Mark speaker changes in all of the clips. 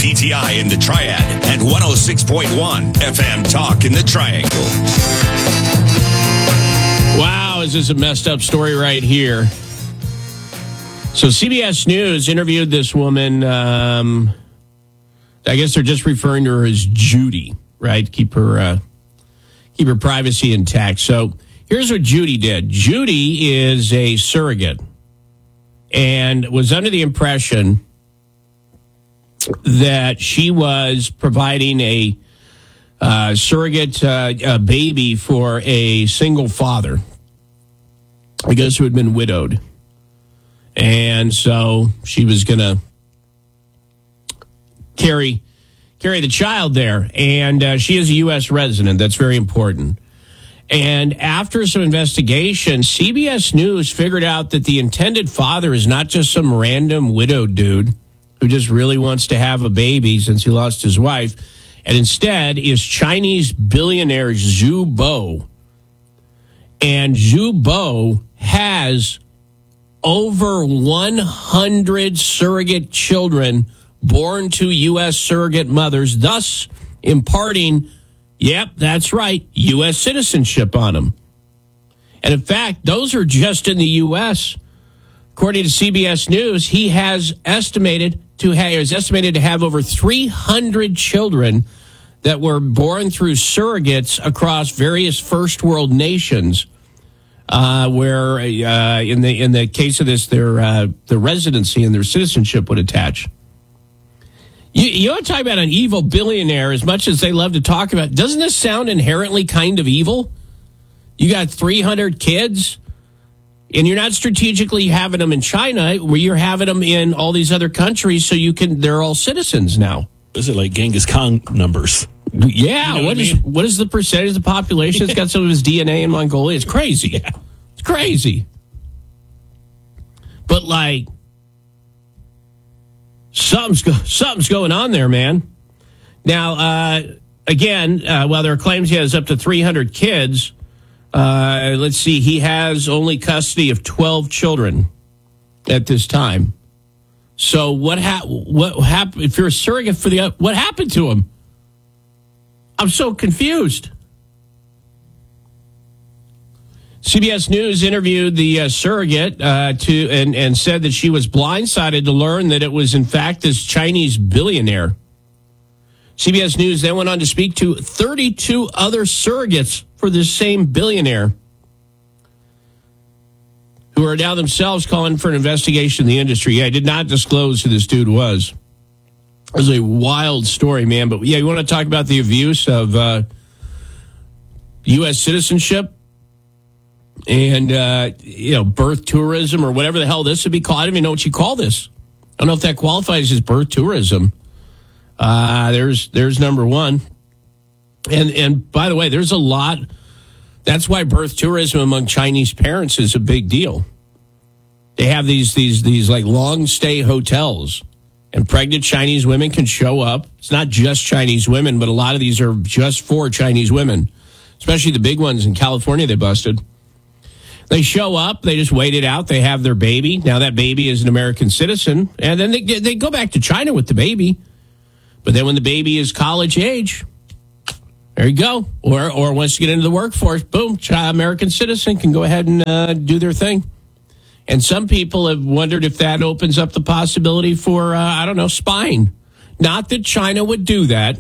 Speaker 1: WPTI in the Triad and 106.1 FM Talk in the Triangle.
Speaker 2: Wow, is this a messed up story right here? So CBS News interviewed this woman. I guess they're just referring to her as Judy, right? Keep her privacy intact. So here's what Judy did. Judy is a surrogate and was under the impression that she was providing a surrogate baby for a single father, I guess, who had been widowed. And so she was going to carry the child there. And she is a U.S. resident. That's very important. And after some investigation, CBS News figured out that the intended father is not just some random widowed dude who just really wants to have a baby since he lost his wife, and instead is Chinese billionaire Zhu Bo. And Zhu Bo has over 100 surrogate children born to U.S. surrogate mothers, thus imparting, yep, that's right, U.S. citizenship on them. And in fact, those are just in the U.S. According to CBS News, he is estimated to have over 300 children that were born through surrogates across various first world nations, where in the case of this, their residency and their citizenship would attach. You want to talk about an evil billionaire as much as they love to talk about. Doesn't this sound inherently kind of evil? You got 300 kids, and you're not strategically having them in China, where you're having them in all these other countries, so they're all citizens now.
Speaker 3: Is it like Genghis Khan numbers?
Speaker 2: Yeah.
Speaker 3: You know
Speaker 2: what is the percentage of the population that's got some of his DNA in Mongolia? It's crazy.
Speaker 3: Yeah.
Speaker 2: It's crazy. But like, something's going on there, man. Now, again, while there are claims he has up to 300 kids, let's see, he has only custody of 12 children at this time. So what happened? If you're a surrogate for what happened to him? I'm so confused. CBS News interviewed the surrogate and said that she was blindsided to learn that it was, in fact, this Chinese billionaire. CBS News then went on to speak to 32 other surrogates for this same billionaire, who are now themselves calling for an investigation in the industry. Yeah, I did not disclose who this dude was. It was a wild story, man. But yeah, you want to talk about the abuse of U.S. citizenship and, birth tourism or whatever the hell this would be called. I don't even know what you call this. I don't know if that qualifies as birth tourism. There's number one. And by the way, there's a lot. That's why birth tourism among Chinese parents is a big deal. They have these like long stay hotels, and pregnant Chinese women can show up. It's not just Chinese women, but a lot of these are just for Chinese women, especially the big ones in California they busted. They show up, they just wait it out, they have their baby. Now that baby is an American citizen, and then they go back to China with the baby. But then when the baby is college age, there you go. Or once you get into the workforce, boom, American citizen can go ahead and do their thing. And some people have wondered if that opens up the possibility for, spying. Not that China would do that.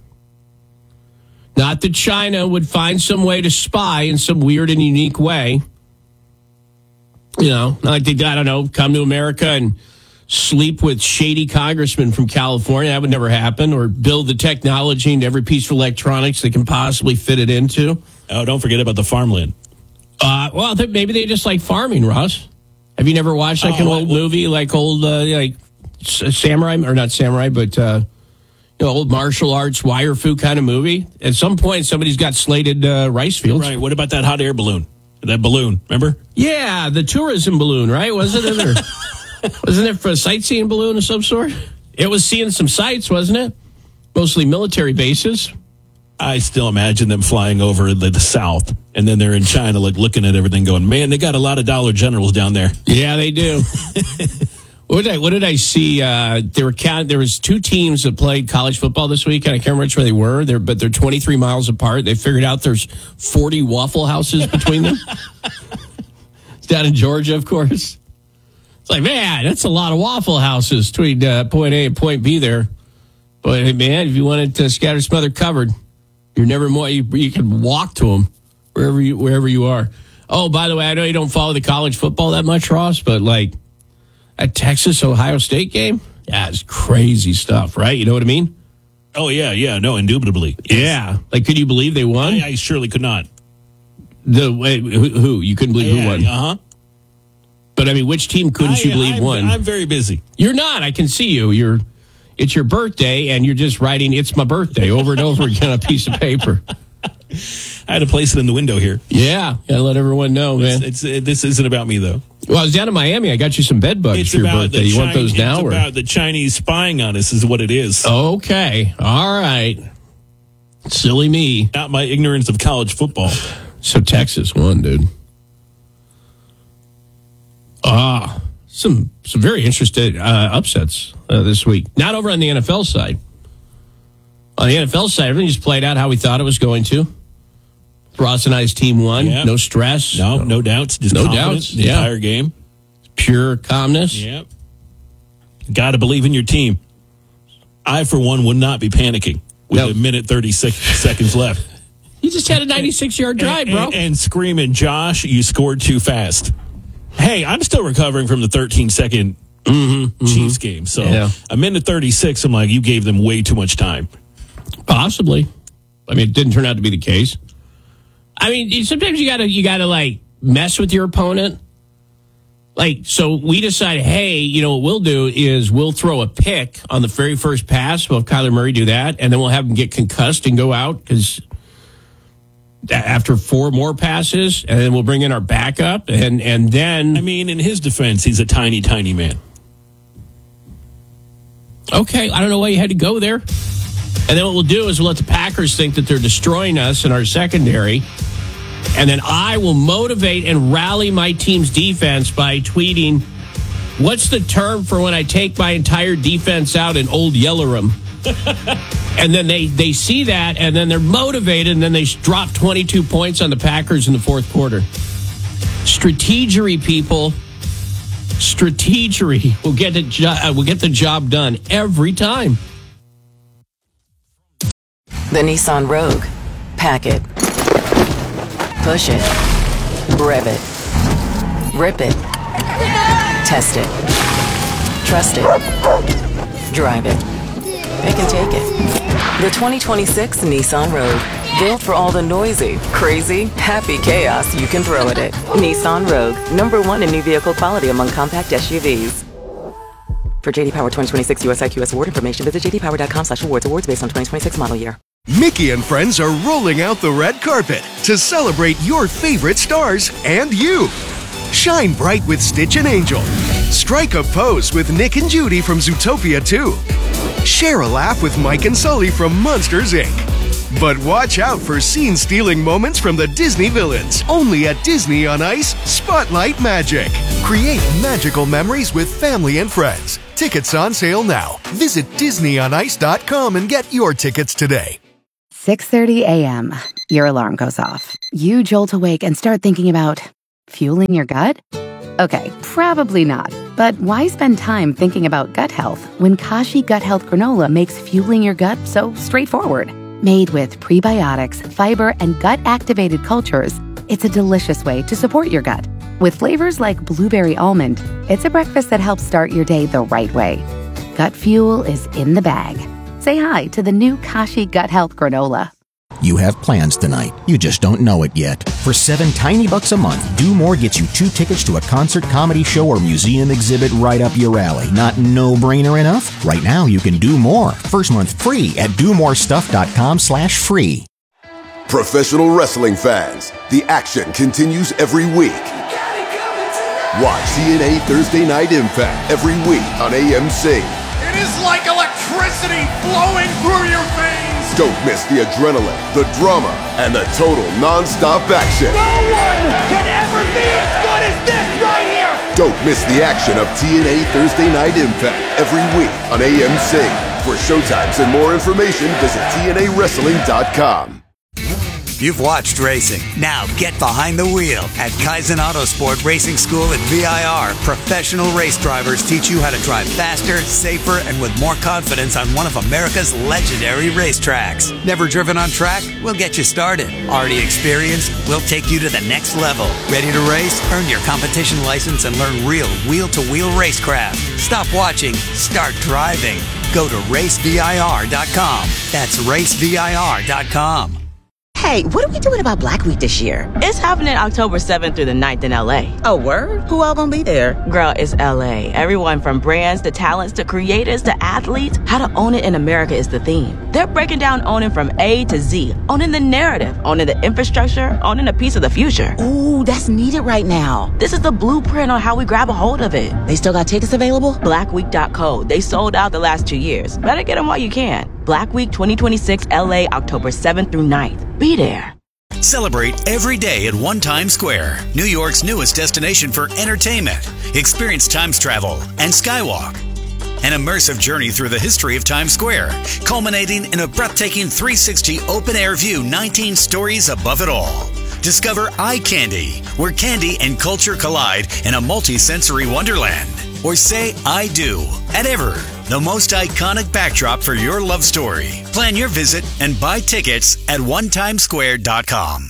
Speaker 2: Not that China would find some way to spy in some weird and unique way. You know, not like they, come to America and sleep with shady congressmen from California. That would never happen. Or build the technology into every piece of electronics they can possibly fit it into.
Speaker 3: Oh, don't forget about the farmland.
Speaker 2: Maybe they just like farming, Ross. Have you never watched an old movie, samurai, or not samurai, but old martial arts wire fu kind of movie? At some point, somebody's got slated rice fields.
Speaker 3: Right. What about that hot air balloon? That balloon, remember?
Speaker 2: Yeah, the tourism balloon, right? Wasn't it? Wasn't it for a sightseeing balloon of some sort? It was seeing some sights, wasn't it? Mostly military bases.
Speaker 3: I still imagine them flying over the South, and then they're in China, looking at everything going, man, they got a lot of Dollar Generals down there.
Speaker 2: Yeah, they do. What did I see? There was two teams that played college football this week, and I can't remember which where they were. But they're 23 miles apart. They figured out there's 40 Waffle Houses between them. It's down in Georgia, of course. It's like, man, that's a lot of Waffle Houses between point A and point B there. But hey, man, if you wanted to scatter, smother, covered, you're never more. You can walk to them wherever you are. Oh, by the way, I know you don't follow the college football that much, Ross, but like that Texas-Ohio State game, yeah, it's crazy stuff, right? You know what I mean?
Speaker 3: Oh, yeah, no, indubitably.
Speaker 2: Yeah. Like, could you believe they won?
Speaker 3: I surely could not.
Speaker 2: Who? You couldn't believe who won?
Speaker 3: Uh-huh.
Speaker 2: But, I mean, which team couldn't you believe won?
Speaker 3: I'm very busy.
Speaker 2: You're not. I can see you. It's your birthday, and you're just writing, "It's my birthday," over and over again on a piece of paper.
Speaker 3: I had to place it in the window here.
Speaker 2: Yeah, gotta let everyone know, man.
Speaker 3: This isn't about me, though.
Speaker 2: Well, I was down in Miami. I got you some bed bugs for your birthday. You want those now?
Speaker 3: It's about the Chinese spying on us is what it is.
Speaker 2: Okay. All right. Silly me.
Speaker 3: Not my ignorance of college football.
Speaker 2: So Texas won, dude. Some very interesting upsets this week. Not over on the NFL side. On the NFL side, everything just played out how we thought it was going to. Ross and I's team won. Yep. No stress.
Speaker 3: No doubts. Just
Speaker 2: no doubts.
Speaker 3: The entire game.
Speaker 2: Pure calmness.
Speaker 3: Yep. Got to believe in your team. I, for one, would not be panicking with a minute 36 seconds left.
Speaker 2: You just had a 96-yard drive, bro.
Speaker 3: And screaming, "Josh, you scored too fast." Hey, I'm still recovering from the 13-second Chiefs game. So a minute 36, I'm like, you gave them way too much time.
Speaker 2: Possibly. I mean, it didn't turn out to be the case. I mean, sometimes you gotta like mess with your opponent. Like, so we decided, hey, you know what we'll do is we'll throw a pick on the very first pass. We'll have Kyler Murray do that, and then we'll have him get concussed and go out because after 4 more passes, and then we'll bring in our backup, and then...
Speaker 3: I mean, in his defense, he's a tiny, tiny man.
Speaker 2: Okay, I don't know why you had to go there. And then what we'll do is we'll let the Packers think that they're destroying us in our secondary, and then I will motivate and rally my team's defense by tweeting, what's the term for when I take my entire defense out and old yeller them? And then they see that, and then they're motivated, and then they drop 22 points on the Packers in the fourth quarter. Strategery, people. Strategery will get the job done every time.
Speaker 4: The Nissan Rogue. Pack it. Push it. Rev it. Rip it. Test it. Trust it. Drive it. It can take it. The 2026 Nissan Rogue. Built for all the noisy, crazy, happy chaos you can throw at it. Nissan Rogue. #1 in new vehicle quality among compact SUVs. For JD Power 2026 US IQS award information, visit jdpower.com/awards. Awards based on 2026 model year.
Speaker 5: Mickey and friends are rolling out the red carpet to celebrate your favorite stars and you. Shine bright with Stitch and Angel. Strike a pose with Nick and Judy from Zootopia 2. Share a laugh with Mike and Sully from Monsters, Inc. But watch out for scene-stealing moments from the Disney villains. Only at Disney on Ice Spotlight Magic. Create magical memories with family and friends. Tickets on sale now. Visit DisneyOnIce.com and get your tickets today.
Speaker 6: 6:30 a.m. Your alarm goes off. You jolt awake and start thinking about fueling your gut? Okay, probably not. But why spend time thinking about gut health when Kashi Gut Health Granola makes fueling your gut so straightforward? Made with prebiotics, fiber, and gut-activated cultures, it's a delicious way to support your gut. With flavors like blueberry almond, it's a breakfast that helps start your day the right way. Gut fuel is in the bag. Say hi to the new Kashi Gut Health Granola.
Speaker 7: You have plans tonight. You just don't know it yet. For $7 tiny bucks a month, Do More gets you 2 tickets to a concert, comedy show, or museum exhibit right up your alley. Not no-brainer enough? Right now, you can do more. First month free at domorestuff.com/free.
Speaker 8: Professional wrestling fans, the action continues every week. Watch TNA Thursday Night Impact every week on AMC.
Speaker 9: It is like electricity flowing through your veins.
Speaker 8: Don't miss the adrenaline, the drama, and the total non-stop action.
Speaker 9: No one can ever be as good as this right here.
Speaker 8: Don't miss the action of TNA Thursday Night Impact every week on AMC. For showtimes and more information, visit TNAWrestling.com.
Speaker 10: You've watched racing. Now get behind the wheel. At Kaizen Autosport Racing School at VIR, professional race drivers teach you how to drive faster, safer, and with more confidence on one of America's legendary racetracks. Never driven on track? We'll get you started. Already experienced? We'll take you to the next level. Ready to race? Earn your competition license and learn real wheel-to-wheel racecraft. Stop watching. Start driving. Go to racevir.com. That's racevir.com.
Speaker 11: Hey, what are we doing about Black Week this year?
Speaker 12: It's happening October 7th through the 9th in LA.
Speaker 11: Oh, word? Who all gonna be there?
Speaker 12: Girl, it's LA. Everyone from brands to talents to creators to athletes. How to own it in America is the theme. They're breaking down owning from A to Z. Owning the narrative, owning the infrastructure, owning a piece of the future.
Speaker 11: Ooh, that's needed right now.
Speaker 12: This is the blueprint on how we grab a hold of it.
Speaker 11: They still got tickets available?
Speaker 12: Blackweek.co. They sold out the last 2 years. Better get them while you can. Black Week 2026 LA, October 7th through 9th. Be there.
Speaker 13: Celebrate every day at One Times Square, New York's newest destination for entertainment. Experience Times Travel and Skywalk. An immersive journey through the history of Times Square, culminating in a breathtaking 360 open-air view 19 stories above it all. Discover Eye Candy, where candy and culture collide in a multi-sensory wonderland. Or say I do at Ever, the most iconic backdrop for your love story. Plan your visit and buy tickets at onetimesquare.com.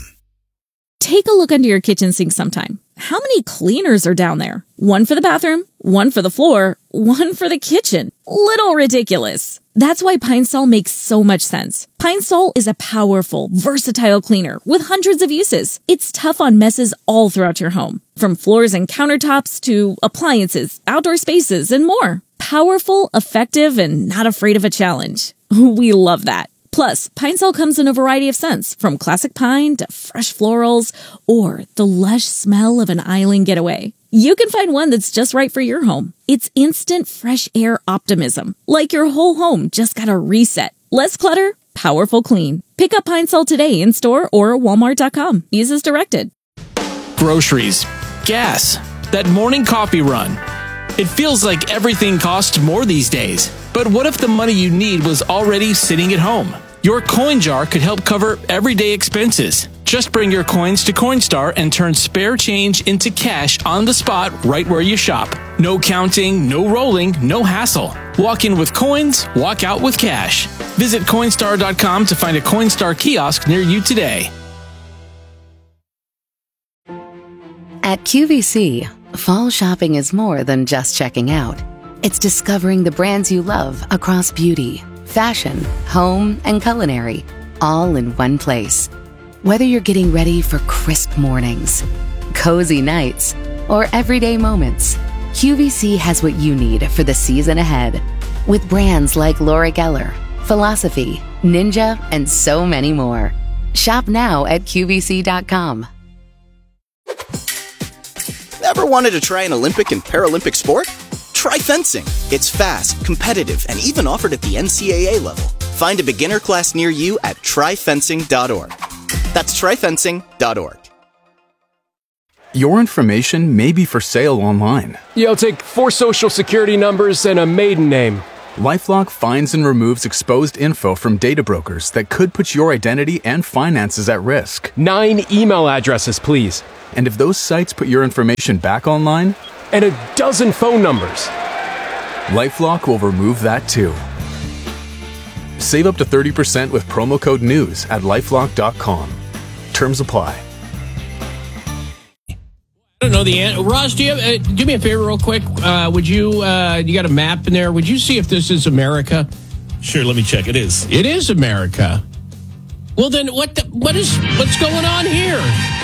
Speaker 14: Take a look under your kitchen sink sometime. How many cleaners are down there? One for the bathroom, one for the floor, one for the kitchen. Little ridiculous. That's why Pine Sol makes so much sense. Pine Sol is a powerful, versatile cleaner with hundreds of uses. It's tough on messes all throughout your home, from floors and countertops to appliances, outdoor spaces, and more. Powerful, effective, and not afraid of a challenge. We love that. Plus, Pine Sol comes in a variety of scents, from classic pine to fresh florals, or the lush smell of an island getaway. You can find one that's just right for your home. It's instant fresh air optimism, like your whole home just got a reset. Less clutter, powerful clean. Pick up Pine Sol today in store or walmart.com. Use as directed.
Speaker 15: Groceries, gas, that morning coffee run. It feels like everything costs more these days. But what if the money you need was already sitting at home? Your coin jar could help cover everyday expenses. Just bring your coins to Coinstar and turn spare change into cash on the spot right where you shop. No counting, no rolling, no hassle. Walk in with coins, walk out with cash. Visit Coinstar.com to find a Coinstar kiosk near you today.
Speaker 6: At QVC, fall shopping is more than just checking out. It's discovering the brands you love across beauty, fashion, home, and culinary, all in one place. Whether you're getting ready for crisp mornings, cozy nights, or everyday moments, QVC has what you need for the season ahead. With brands like Laura Geller, Philosophy, Ninja, and so many more. Shop now at QVC.com.
Speaker 16: Ever wanted to try an Olympic and Paralympic sport? Try fencing. It's fast, competitive, and even offered at the NCAA level. Find a beginner class near you at tryfencing.org. That's tryfencing.org.
Speaker 17: Your information may be for sale online.
Speaker 18: Yeah, I'll take 4 social security numbers and a maiden name.
Speaker 17: LifeLock finds and removes exposed info from data brokers that could put your identity and finances at risk.
Speaker 18: 9 email addresses, please.
Speaker 17: And if those sites put your information back online?
Speaker 18: And a dozen phone numbers.
Speaker 17: LifeLock will remove that too. Save up to 30% with promo code NEWS at LifeLock.com. Terms apply.
Speaker 2: I don't know the answer. Ross, do you do me a favor real quick? Would you, you got a map in there? Would you see if this is America?
Speaker 3: Sure, let me check. It is.
Speaker 2: It is America. Well, then what's going on here?